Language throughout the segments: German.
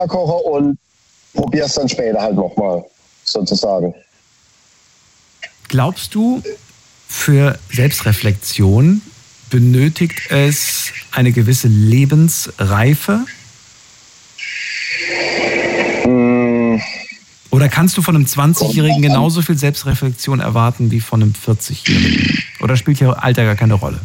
koche und probiere es dann später halt nochmal, sozusagen. Glaubst du, für Selbstreflexion benötigt es eine gewisse Lebensreife? Oder kannst du von einem 20-Jährigen genauso viel Selbstreflexion erwarten wie von einem 40-Jährigen? Oder spielt hier Alter gar keine Rolle?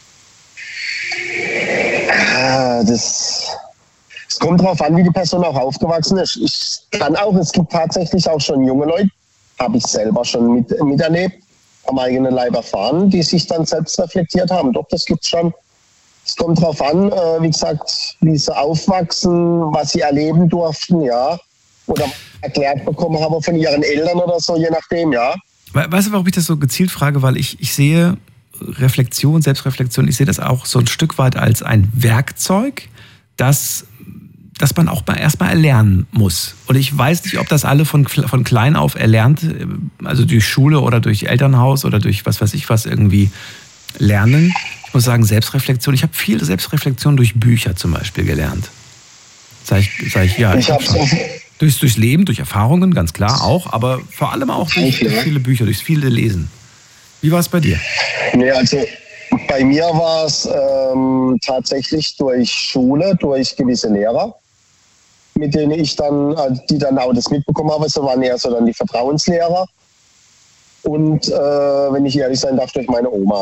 Es kommt darauf an, wie die Person auch aufgewachsen ist. Es gibt tatsächlich auch schon junge Leute, habe ich selber schon miterlebt, am eigenen Leib erfahren, die sich dann selbst reflektiert haben. Doch, das gibt's schon. Es kommt darauf an, wie gesagt, wie sie aufwachsen, was sie erleben durften, ja. Oder erklärt bekommen haben von ihren Eltern oder so, je nachdem, ja. Weißt du, warum ich das so gezielt frage? Weil ich sehe Reflexion, Selbstreflexion, ich sehe das auch so ein Stück weit als ein Werkzeug, das man auch erstmal erlernen muss. Und ich weiß nicht, ob das alle von klein auf erlernt, also durch Schule oder durch Elternhaus oder durch was weiß ich was irgendwie lernen. Ich muss sagen, Selbstreflexion, ich habe viel Selbstreflexion durch Bücher zum Beispiel gelernt. Sag ich, ja. Ich habe schon. Durchs Leben, durch Erfahrungen, ganz klar auch, aber vor allem auch durch viele Bücher, durch viele Lesen. Wie war es bei dir? Nee, also bei mir war es tatsächlich durch Schule, durch gewisse Lehrer, mit denen ich dann, die dann auch das mitbekommen habe, so waren eher so dann die Vertrauenslehrer. Und wenn ich ehrlich sein darf, durch meine Oma.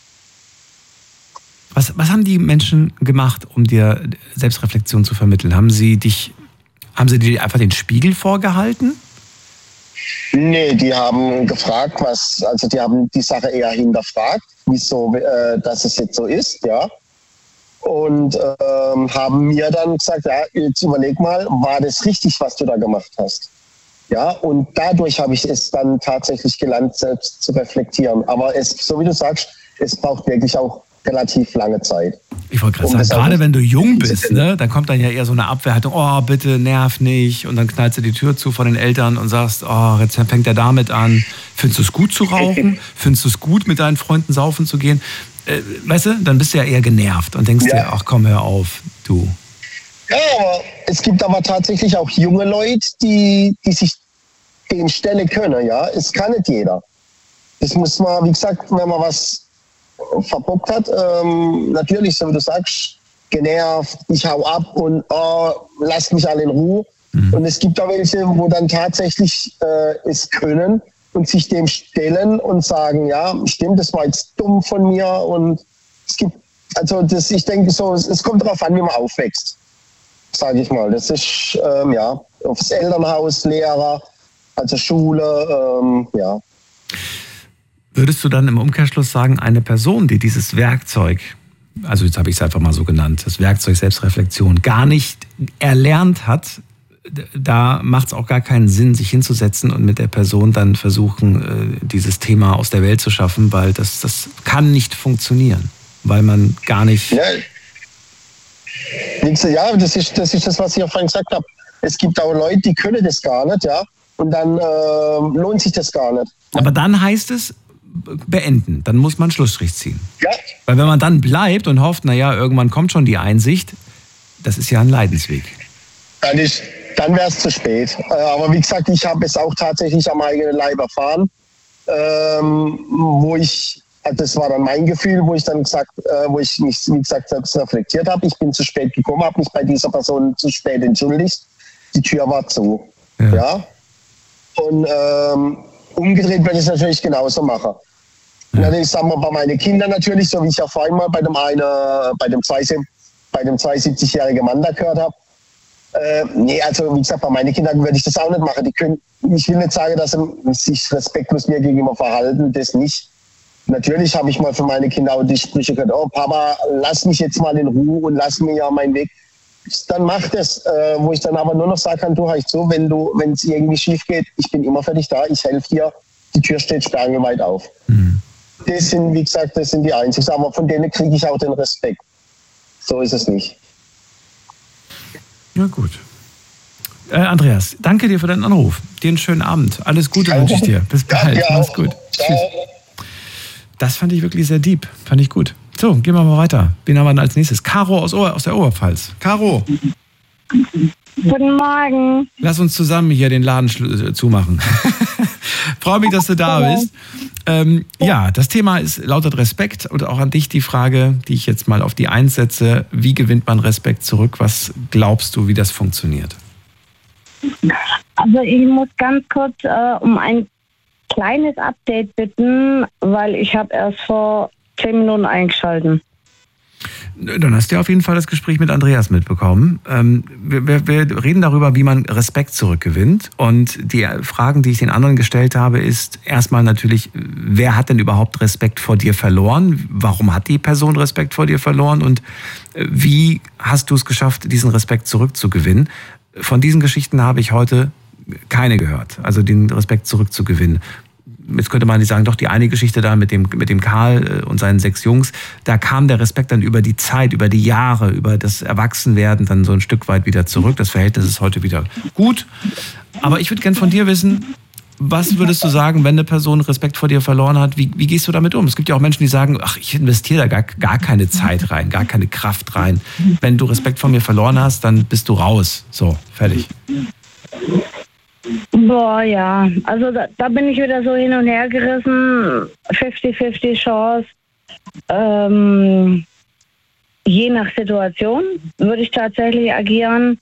Was haben die Menschen gemacht, um dir Selbstreflexion zu vermitteln? Haben sie dir einfach den Spiegel vorgehalten? Nee, die haben gefragt, die haben die Sache eher hinterfragt, wieso, dass es jetzt so ist, ja. Und haben mir dann gesagt, ja, jetzt überleg mal, war das richtig, was du da gemacht hast? Ja, und dadurch habe ich es dann tatsächlich gelernt, selbst zu reflektieren. Aber so wie du sagst, es braucht wirklich auch relativ lange Zeit. Ich wollte gerade sagen, gerade wenn du jung bist, ne, dann kommt dann ja eher so eine Abwehrhaltung, oh, bitte nerv nicht, und dann knallst du die Tür zu von den Eltern und sagst, oh, jetzt fängt er damit an. Findest du es gut zu rauchen? Findest du es gut, mit deinen Freunden saufen zu gehen? Weißt du, dann bist du ja eher genervt und denkst dir, ach komm, hör auf, du. Ja, aber es gibt aber tatsächlich auch junge Leute, die sich dem stellen können, ja. Es kann nicht jeder. Das muss man, wie gesagt, wenn man was verbockt hat, natürlich, so wie du sagst, genervt, ich hau ab und lasst mich alle in Ruhe. Und es gibt auch welche, wo dann tatsächlich es können und sich dem stellen und sagen, ja, stimmt, das war jetzt dumm von mir. Und es gibt, ich denke so, es kommt darauf an, wie man aufwächst, sage ich mal. Das ist, aufs Elternhaus, Lehrer, also Schule, ja. Würdest du dann im Umkehrschluss sagen, eine Person, die dieses Werkzeug, also jetzt habe ich es einfach mal so genannt, das Werkzeug Selbstreflexion, gar nicht erlernt hat, da macht es auch gar keinen Sinn, sich hinzusetzen und mit der Person dann versuchen, dieses Thema aus der Welt zu schaffen, weil das kann nicht funktionieren, weil man gar nicht... Ja, das ist das, was ich auch vorhin gesagt habe. Es gibt auch Leute, die können das gar nicht, ja, und dann lohnt sich das gar nicht. Aber dann heißt es, beenden. Dann muss man einen Schlussstrich ziehen. Ja. Weil wenn man dann bleibt und hofft, naja, irgendwann kommt schon die Einsicht, das ist ja ein Leidensweg. Dann wäre es zu spät. Aber wie gesagt, ich habe es auch tatsächlich am eigenen Leib erfahren, das war dann mein Gefühl, wo ich mich, wie gesagt, selbst reflektiert habe. Ich bin zu spät gekommen, habe mich bei dieser Person zu spät entschuldigt. Die Tür war zu. Ja. Und umgedreht werde ich es natürlich genauso machen. Ja. Natürlich sagen wir bei meinen Kindern natürlich, so wie ich ja vorhin mal bei dem 72-jährigen Mann da gehört habe. Also wie gesagt, bei meinen Kindern würde ich das auch nicht machen. Ich will nicht sagen, dass sie sich respektlos mir gegenüber verhalten, das nicht. Natürlich habe ich mal für meine Kinder auch die Sprüche gehört, oh Papa, lass mich jetzt mal in Ruhe und lass mir ja meinen Weg. Dann macht es, wo ich dann aber nur noch sagen kann, du heißt so, wenn es irgendwie schief geht, ich bin immer für dich da, ich helfe dir, die Tür steht sperrangelweit auf. Das sind, wie gesagt, die Einzigen, aber von denen kriege ich auch den Respekt. So ist es nicht. Ja gut. Andreas, danke dir für deinen Anruf. Dir einen schönen Abend. Alles Gute wünsche ich dir. Bis bald. Ja, mach's gut. Tschüss. Das fand ich wirklich sehr deep. Fand ich gut. So, gehen wir mal weiter. Wen haben wir denn als nächstes? Caro aus der Oberpfalz. Caro. Guten Morgen. Lass uns zusammen hier den Laden zumachen. Freue mich, dass du da bist. Ja, das Thema lautet Respekt und auch an dich die Frage, die ich jetzt mal auf die Eins setze. Wie gewinnt man Respekt zurück? Was glaubst du, wie das funktioniert? Also ich muss ganz kurz um ein kleines Update bitten, weil ich habe erst vor 10 Minuten eingeschaltet. Dann hast du ja auf jeden Fall das Gespräch mit Andreas mitbekommen. Wir reden darüber, wie man Respekt zurückgewinnt. Und die Fragen, die ich den anderen gestellt habe, ist erstmal natürlich, wer hat denn überhaupt Respekt vor dir verloren? Warum hat die Person Respekt vor dir verloren? Und wie hast du es geschafft, diesen Respekt zurückzugewinnen? Von diesen Geschichten habe ich heute keine gehört, also den Respekt zurückzugewinnen. Jetzt könnte man nicht sagen, doch die eine Geschichte da mit dem Karl und seinen 6 Jungs, da kam der Respekt dann über die Zeit, über die Jahre, über das Erwachsenwerden dann so ein Stück weit wieder zurück. Das Verhältnis ist heute wieder gut. Aber ich würde gern von dir wissen, was würdest du sagen, wenn eine Person Respekt vor dir verloren hat? Wie gehst du damit um? Es gibt ja auch Menschen, die sagen, ach, ich investiere da gar keine Zeit rein, gar keine Kraft rein. Wenn du Respekt vor mir verloren hast, dann bist du raus. So, fertig. Boah, ja. Also da bin ich wieder so hin und her gerissen. 50-50 Chance. Je nach Situation würde ich tatsächlich agieren.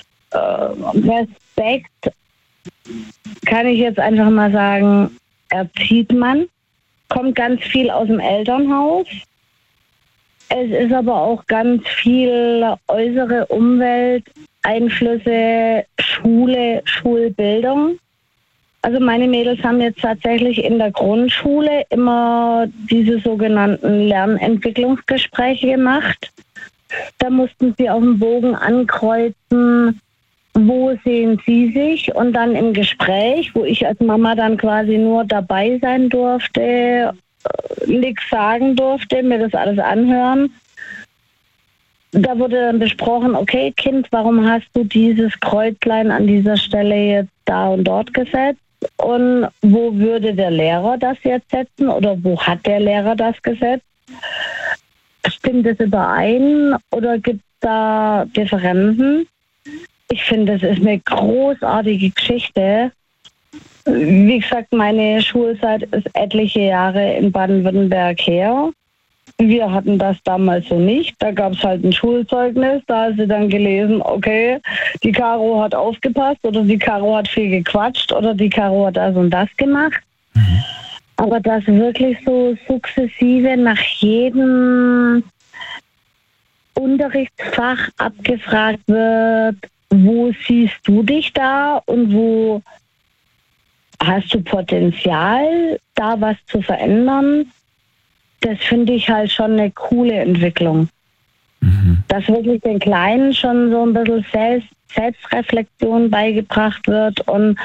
Respekt kann ich jetzt einfach mal sagen, erzieht man. Kommt ganz viel aus dem Elternhaus. Es ist aber auch ganz viel äußere Umwelt, Einflüsse, Schule, Schulbildung. Also meine Mädels haben jetzt tatsächlich in der Grundschule immer diese sogenannten Lernentwicklungsgespräche gemacht. Da mussten sie auf dem Bogen ankreuzen, wo sehen sie sich, und dann im Gespräch, wo ich als Mama dann quasi nur dabei sein durfte, nichts sagen durfte, mir das alles anhören. Da wurde dann besprochen, okay, Kind, warum hast du dieses Kreuzlein an dieser Stelle jetzt da und dort gesetzt? Und wo würde der Lehrer das jetzt setzen oder wo hat der Lehrer das gesetzt? Stimmt es überein oder gibt es da Differenzen? Ich finde, das ist eine großartige Geschichte. Wie gesagt, meine Schulzeit ist etliche Jahre in Baden-Württemberg her. Wir hatten das damals so nicht. Da gab es halt ein Schulzeugnis. Da hast du dann gelesen, okay, die Caro hat aufgepasst oder die Caro hat viel gequatscht oder die Caro hat das und das gemacht. Aber dass wirklich so sukzessive nach jedem Unterrichtsfach abgefragt wird, wo siehst du dich da und wo hast du Potenzial, da was zu verändern? Das finde ich halt schon eine coole Entwicklung. Dass wirklich den Kleinen schon so ein bisschen Selbstreflexion beigebracht wird. Und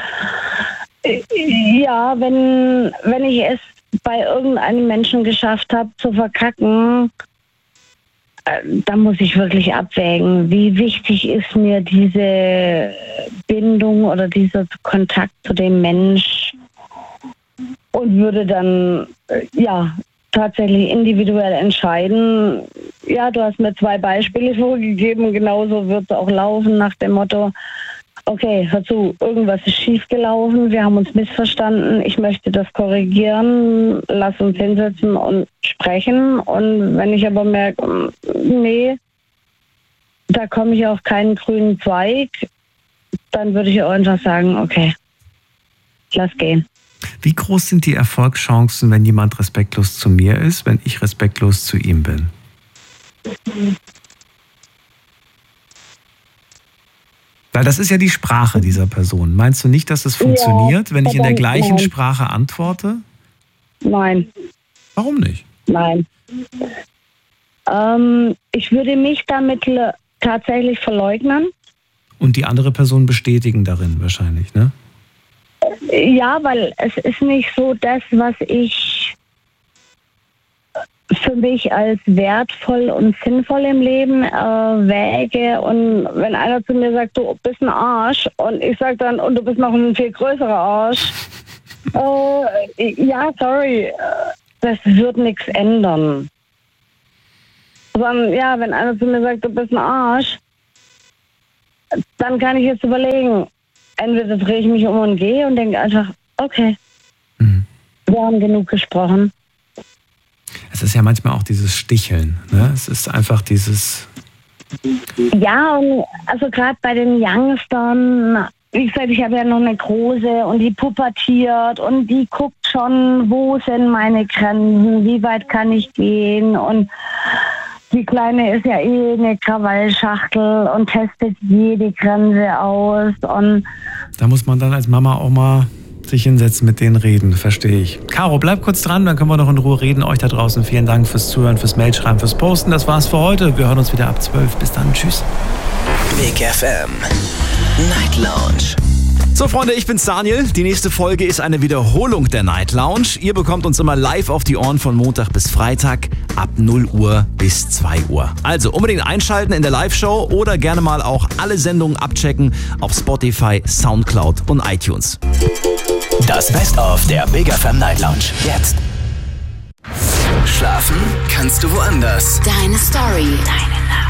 ja, wenn ich es bei irgendeinem Menschen geschafft habe zu verkacken, da muss ich wirklich abwägen, wie wichtig ist mir diese Bindung oder dieser Kontakt zu dem Mensch, und würde dann tatsächlich individuell entscheiden. Ja, du hast mir 2 Beispiele vorgegeben, genauso wird es auch laufen nach dem Motto, okay, hör zu, irgendwas ist schiefgelaufen, wir haben uns missverstanden, ich möchte das korrigieren, lass uns hinsetzen und sprechen. Und wenn ich aber merke, nee, da komme ich auf keinen grünen Zweig, dann würde ich auch einfach sagen, okay, lass gehen. Wie groß sind die Erfolgschancen, wenn jemand respektlos zu mir ist, wenn ich respektlos zu ihm bin? Weil das ist ja die Sprache dieser Person. Meinst du nicht, dass es funktioniert, wenn ich in der gleichen Sprache antworte? Nein. Warum nicht? Nein. Ich würde mich damit tatsächlich verleugnen. Und die andere Person bestätigen darin wahrscheinlich, ne? Ja, weil es ist nicht so das, was ich für mich als wertvoll und sinnvoll im Leben wäge. Und wenn einer zu mir sagt, du bist ein Arsch, und ich sage dann, und du bist noch ein viel größerer Arsch, ja, sorry, das wird nichts ändern. Sondern ja, wenn einer zu mir sagt, du bist ein Arsch, dann kann ich jetzt überlegen, entweder drehe ich mich um und gehe und denke einfach, okay, wir haben genug gesprochen. Es ist ja manchmal auch dieses Sticheln, ne? Es ist einfach dieses... Ja, und also gerade bei den Youngstern, wie gesagt, ich habe ja noch eine Große und die pubertiert und die guckt schon, wo sind meine Grenzen, wie weit kann ich gehen, und die Kleine ist ja eine Krawallschachtel und testet jede Grenze aus. Und da muss man dann als Mama auch mal sich hinsetzen, mit denen reden, verstehe ich. Caro, bleib kurz dran, dann können wir noch in Ruhe reden. Euch da draußen vielen Dank fürs Zuhören, fürs Mailschreiben, fürs Posten. Das war's für heute. Wir hören uns wieder ab 12. Bis dann. Tschüss. Big FM Night Lounge. So Freunde, ich bin's Daniel. Die nächste Folge ist eine Wiederholung der Night Lounge. Ihr bekommt uns immer live auf die Ohren von Montag bis Freitag ab 0 Uhr bis 2 Uhr. Also unbedingt einschalten in der Live-Show oder gerne mal auch alle Sendungen abchecken auf Spotify, Soundcloud und iTunes. Das Best-of der Big FM Night Lounge. Jetzt. Schlafen kannst du woanders. Deine Story.